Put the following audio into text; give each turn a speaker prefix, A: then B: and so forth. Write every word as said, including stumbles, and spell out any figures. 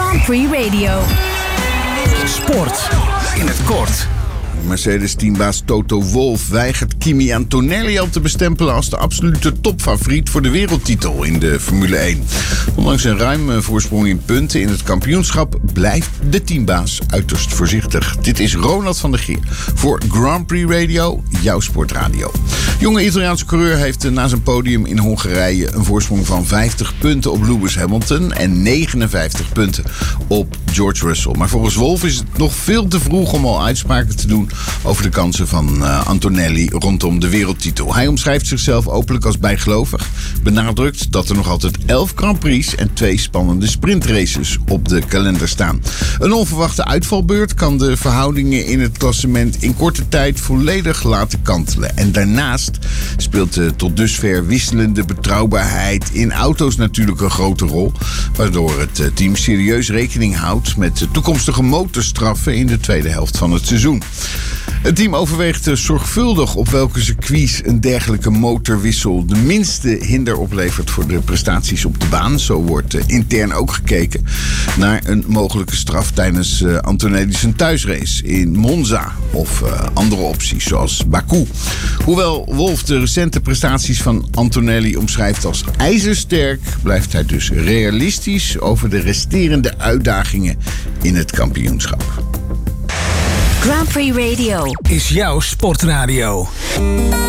A: Grand Prix Radio.
B: Sport in het kort.
C: Mercedes-teambaas Toto Wolff weigert Kimi Antonelli al te bestempelen als de absolute topfavoriet voor de wereldtitel in de Formule één. Ondanks een ruime voorsprong in punten in het kampioenschap blijft de teambaas uiterst voorzichtig. Dit is Ronald van der Geer voor Grand Prix Radio, jouw sportradio. Jonge Italiaanse coureur heeft na zijn podium in Hongarije een voorsprong van vijftig punten op Lewis Hamilton en negenenvijftig punten op George Russell. Maar volgens Wolff is het nog veel te vroeg om al uitspraken te doen over de kansen van uh, Antonelli rondom de wereldtitel. Hij omschrijft zichzelf openlijk als bijgelovig, benadrukt dat er nog altijd elf Grand Prix en twee spannende sprintraces op de kalender staan. Een onverwachte uitvalbeurt kan de verhoudingen in het klassement in korte tijd volledig laten kantelen. En daarnaast speelt de tot dusver wisselende betrouwbaarheid in auto's natuurlijk een grote rol, waardoor het team serieus rekening houdt met de toekomstige motorstraffen in de tweede helft van het seizoen. Het team overweegt zorgvuldig op welke circuits een dergelijke motorwissel de minste hinder oplevert voor de prestaties op de baan. Zo wordt intern ook gekeken naar een mogelijke straf tijdens Antonelli's thuisrace in Monza of uh, andere opties zoals Baku. Hoewel Wolff de recente prestaties van Antonelli omschrijft als ijzersterk, blijft hij dus realistisch over de resterende uitdagingen in het kampioenschap.
A: Grand Prix Radio
B: Is jouw sportradio.